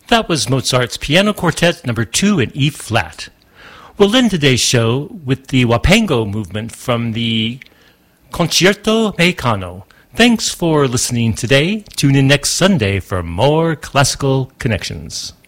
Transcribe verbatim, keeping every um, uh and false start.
That was Mozart's Piano Quartet number two in E flat. We'll end today's show with the Wapango movement from the Concierto Mexicano. Thanks for listening today. Tune in next Sunday for more classical connections.